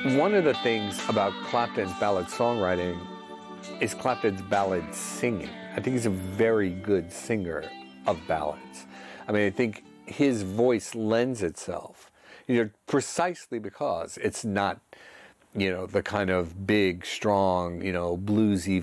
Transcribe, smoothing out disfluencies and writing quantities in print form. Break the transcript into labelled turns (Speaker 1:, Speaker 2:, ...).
Speaker 1: One of the things about Clapton's ballad songwriting is Clapton's ballad singing. I think he's a very good singer of ballads. I mean, I think his voice lends itself, precisely because it's not, the kind of big, strong, bluesy